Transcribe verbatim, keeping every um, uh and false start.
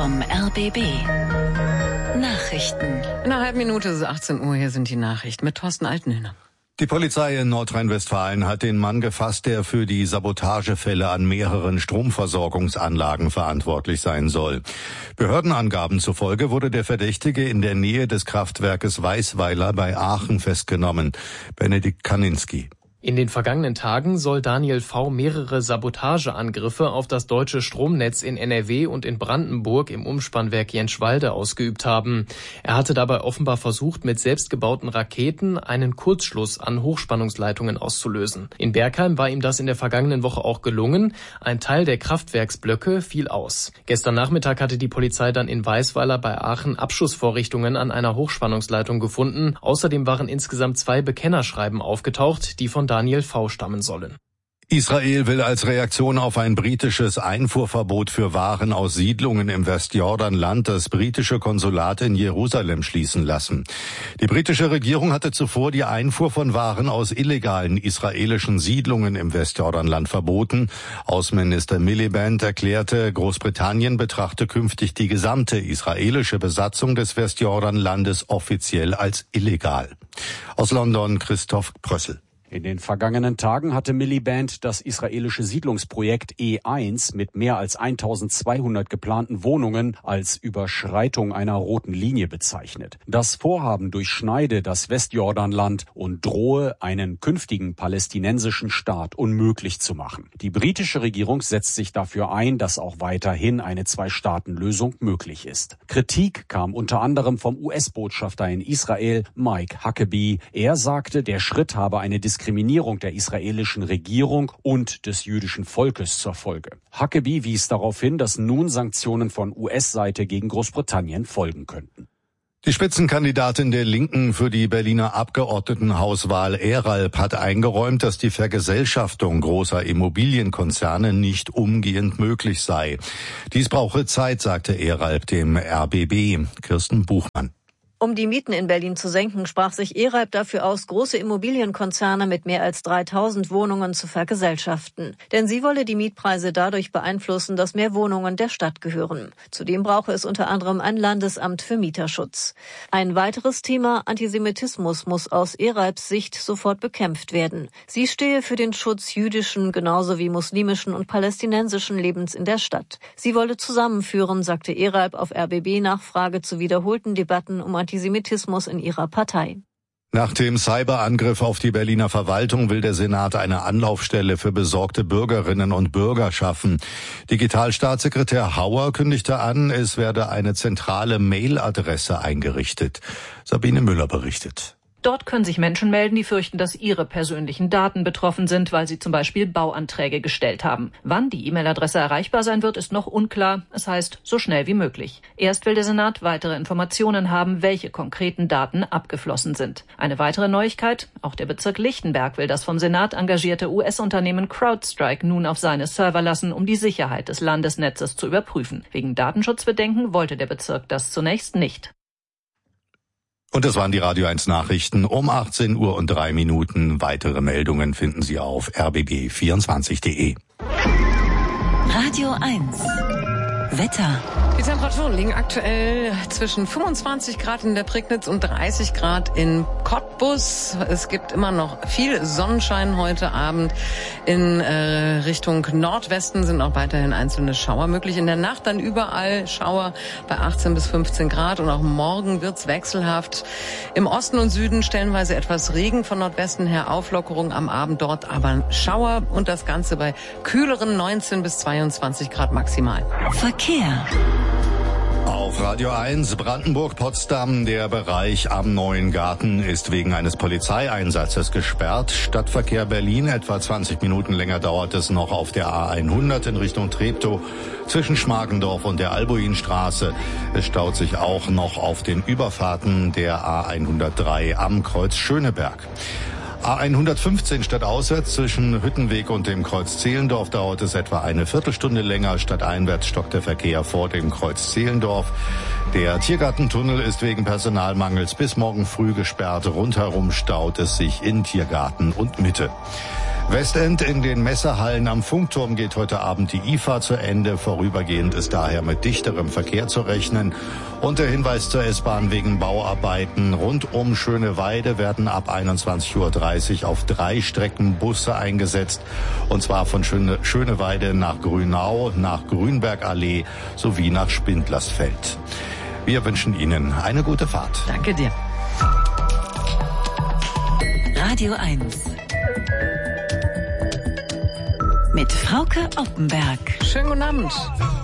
vom R B B. Nachrichten. In einer halben Minute ist es achtzehn Uhr, hier sind die Nachrichten mit Thorsten Altenhöhner. Die Polizei in Nordrhein-Westfalen hat den Mann gefasst, der für die Sabotagefälle an mehreren Stromversorgungsanlagen verantwortlich sein soll. Behördenangaben zufolge wurde der Verdächtige in der Nähe des Kraftwerkes Weisweiler bei Aachen festgenommen. Benedikt Kaninski. In den vergangenen Tagen soll Daniel V. mehrere Sabotageangriffe auf das deutsche Stromnetz in N R W und in Brandenburg im Umspannwerk Jenschwalde ausgeübt haben. Er hatte dabei offenbar versucht, mit selbstgebauten Raketen einen Kurzschluss an Hochspannungsleitungen auszulösen. In Bergheim war ihm das in der vergangenen Woche auch gelungen. Ein Teil der Kraftwerksblöcke fiel aus. Gestern Nachmittag hatte die Polizei dann in Weisweiler bei Aachen Abschussvorrichtungen an einer Hochspannungsleitung gefunden. Außerdem waren insgesamt zwei Bekennerschreiben aufgetaucht, die von Daniel V. stammen sollen. Israel will als Reaktion auf ein britisches Einfuhrverbot für Waren aus Siedlungen im Westjordanland das britische Konsulat in Jerusalem schließen lassen. Die britische Regierung hatte zuvor die Einfuhr von Waren aus illegalen israelischen Siedlungen im Westjordanland verboten. Außenminister Miliband erklärte, Großbritannien betrachte künftig die gesamte israelische Besatzung des Westjordanlandes offiziell als illegal. Aus London Christoph Prössel. In den vergangenen Tagen hatte Miliband das israelische Siedlungsprojekt E eins mit mehr als eintausendzweihundert geplanten Wohnungen als Überschreitung einer roten Linie bezeichnet. Das Vorhaben durchschneide das Westjordanland und drohe, einen künftigen palästinensischen Staat unmöglich zu machen. Die britische Regierung setzt sich dafür ein, dass auch weiterhin eine Zwei-Staaten-Lösung möglich ist. Kritik kam unter anderem vom U S-Botschafter in Israel, Mike Huckabee. Er sagte, der Schritt habe eine Diskriminierung Diskriminierung der israelischen Regierung und des jüdischen Volkes zur Folge. Huckabee wies darauf hin, dass nun Sanktionen von U S-Seite gegen Großbritannien folgen könnten. Die Spitzenkandidatin der Linken für die Berliner Abgeordnetenhauswahl Eralp hat eingeräumt, dass die Vergesellschaftung großer Immobilienkonzerne nicht umgehend möglich sei. Dies brauche Zeit, sagte Eralp dem R B B. Kirsten Buchmann. Um die Mieten in Berlin zu senken, sprach sich Eralp dafür aus, große Immobilienkonzerne mit mehr als dreitausend Wohnungen zu vergesellschaften. Denn sie wolle die Mietpreise dadurch beeinflussen, dass mehr Wohnungen der Stadt gehören. Zudem brauche es unter anderem ein Landesamt für Mieterschutz. Ein weiteres Thema, Antisemitismus, muss aus Eralps Sicht sofort bekämpft werden. Sie stehe für den Schutz jüdischen genauso wie muslimischen und palästinensischen Lebens in der Stadt. Sie wolle zusammenführen, sagte Eralp auf R B B-Nachfrage zu wiederholten Debatten um Antisemitismus in ihrer Partei. Nach dem Cyberangriff auf die Berliner Verwaltung will der Senat eine Anlaufstelle für besorgte Bürgerinnen und Bürger schaffen. Digitalstaatssekretär Hauer kündigte an, es werde eine zentrale Mailadresse eingerichtet. Sabine Müller berichtet. Dort können sich Menschen melden, die fürchten, dass ihre persönlichen Daten betroffen sind, weil sie zum Beispiel Bauanträge gestellt haben. Wann die E-Mail-Adresse erreichbar sein wird, ist noch unklar. Es heißt, so schnell wie möglich. Erst will der Senat weitere Informationen haben, welche konkreten Daten abgeflossen sind. Eine weitere Neuigkeit, auch der Bezirk Lichtenberg will das vom Senat engagierte U S-Unternehmen CrowdStrike nun auf seine Server lassen, um die Sicherheit des Landesnetzes zu überprüfen. Wegen Datenschutzbedenken wollte der Bezirk das zunächst nicht. Und das waren die Radio eins Nachrichten um achtzehn Uhr und drei Minuten. Weitere Meldungen finden Sie auf r b b vierundzwanzig punkt de. Radio eins. Wetter. Die Temperaturen liegen aktuell zwischen fünfundzwanzig Grad in der Prignitz und dreißig Grad in Cottbus. Es gibt immer noch viel Sonnenschein heute Abend. In äh, Richtung Nordwesten sind auch weiterhin einzelne Schauer möglich. In der Nacht dann überall Schauer bei achtzehn bis fünfzehn Grad. Und auch morgen wird's wechselhaft. Im Osten und Süden stellenweise etwas Regen, von Nordwesten her Auflockerung am Abend dort, aber Schauer. Und das Ganze bei kühleren neunzehn bis zweiundzwanzig Grad maximal. Verkehr. Auf Radio eins Brandenburg-Potsdam. Der Bereich am Neuen Garten ist wegen eines Polizeieinsatzes gesperrt. Stadtverkehr Berlin, etwa zwanzig Minuten länger dauert es noch auf der A hundert in Richtung Treptow zwischen Schmargendorf und der Albuinstraße. Es staut sich auch noch auf den Überfahrten der A hundertdrei am Kreuz Schöneberg. A hundertfünfzehn stadtauswärts zwischen Hüttenweg und dem Kreuz Zehlendorf dauert es etwa eine Viertelstunde länger. Stadteinwärts stockt der Verkehr vor dem Kreuz Zehlendorf. Der Tiergartentunnel ist wegen Personalmangels bis morgen früh gesperrt. Rundherum staut es sich in Tiergarten und Mitte. Westend in den Messehallen am Funkturm geht heute Abend die I F A zu Ende. Vorübergehend ist daher mit dichterem Verkehr zu rechnen. Und der Hinweis zur S-Bahn wegen Bauarbeiten. Rund um Schöneweide werden ab einundzwanzig Uhr dreißig auf drei Strecken Busse eingesetzt. Und zwar von Schöne, Schöneweide nach Grünau, nach Grünbergallee sowie nach Spindlersfeld. Wir wünschen Ihnen eine gute Fahrt. Danke dir. Radio eins. Mit Frauke Oppenberg. Schönen guten Abend.